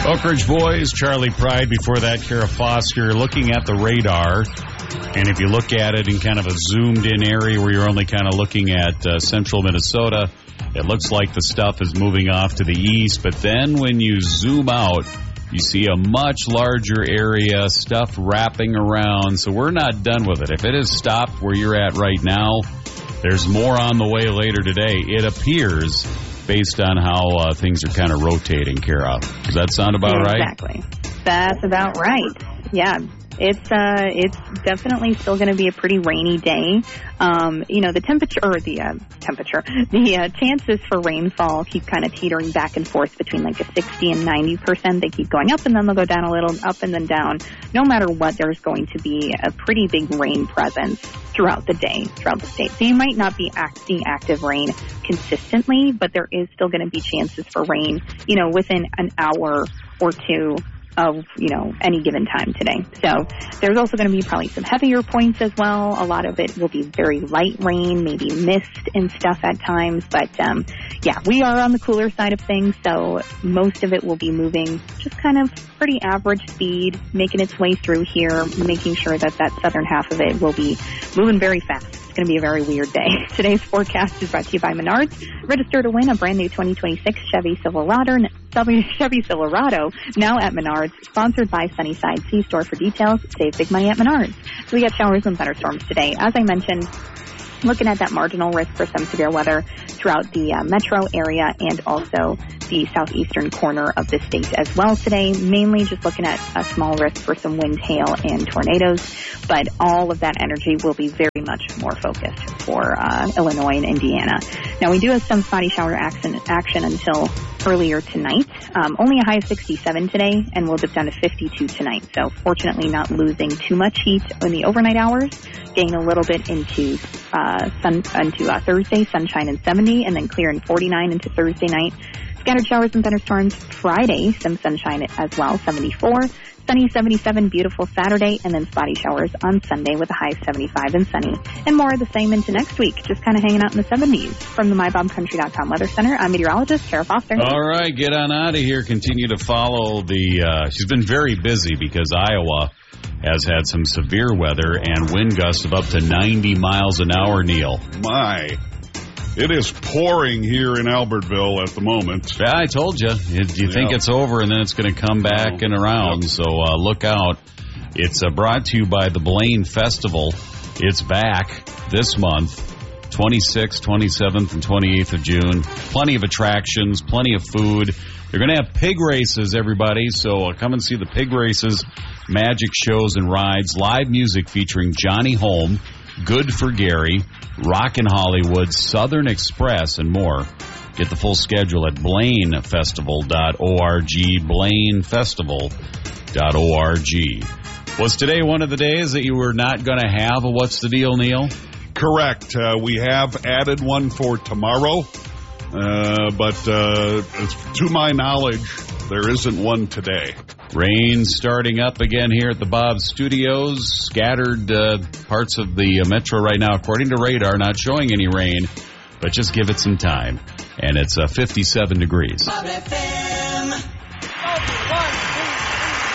Oak Ridge Boys, Charlie Pride. Before that, Kara Foster. Looking at the radar, and if you look at it in kind of a zoomed-in area where you're only kind of looking at central Minnesota, it looks like the stuff is moving off to the east. But then when you zoom out, you see a much larger area, stuff wrapping around. So we're not done with it. If it has stopped where you're at right now, there's more on the way later today. It appears, based on how things are kind of rotating, Kara. Does that sound about right? Exactly. That's about right. Yeah. It's definitely still going to be a pretty rainy day. The chances for rainfall keep kind of teetering back and forth between like a 60 and 90%. They keep going up and then they'll go down a little, up and then down. No matter what, there's going to be a pretty big rain presence throughout the day, throughout the state. So you might not be seeing active rain consistently, but there is still going to be chances for rain, within an hour or two of, any given time today. So there's also going to be probably some heavier points as well. A lot of it will be very light rain, maybe mist and stuff at times. But, we are on the cooler side of things. So most of it will be moving just kind of pretty average speed, making its way through here, making sure that southern half of it will be moving very fast. It's going to be a very weird day. Today's forecast is brought to you by Menards. Register to win a brand new 2026 Chevy Silverado now at Menards. Sponsored by Sunnyside. See store for details. Save big money at Menards. So we got showers and thunderstorms today. As I mentioned, looking at that marginal risk for some severe weather throughout the metro area and also the southeastern corner of the state as well today. Mainly just looking at a small risk for some wind, hail, and tornadoes. But all of that energy will be very much more focused for Illinois and Indiana. Now, we do have some spotty shower action until earlier tonight. Only a high of 67 today, and we'll dip down to 52 tonight. So fortunately not losing too much heat in the overnight hours. Gain a little bit into Thursday, sunshine and 70, and then clear and 49 into Thursday night. Scattered showers and thunderstorms Friday, some sunshine as well, 74. Sunny, 77, beautiful Saturday, and then spotty showers on Sunday with a high of 75 and sunny. And more of the same into next week, just kind of hanging out in the 70s. From the MyBobCountry.com Weather Center, I'm meteorologist Kara Foster. All right, get on out of here. Continue to follow she's been very busy because Iowa has had some severe weather and wind gusts of up to 90 miles an hour, Neil. My. It is pouring here in Albertville at the moment. Yeah, I told you. You think it's over, and then it's going to come back and around. Yep. So look out. It's brought to you by the Blaine Festival. It's back this month, 26th, 27th, and 28th of June. Plenty of attractions, plenty of food. They're going to have pig races, everybody. So come and see the pig races, magic shows and rides, live music featuring Johnny Holm, Good for Gary, Rockin' Hollywood, Southern Express, and more. Get the full schedule at blainefestival.org, blainefestival.org. Was today one of the days that you were not going to have a What's the Deal, Neil? Correct. We have added one for tomorrow, but to my knowledge, there isn't one today. Rain starting up again here at the Bob Studios. Scattered parts of the metro right now, according to radar, not showing any rain, but just give it some time. And it's 57 degrees.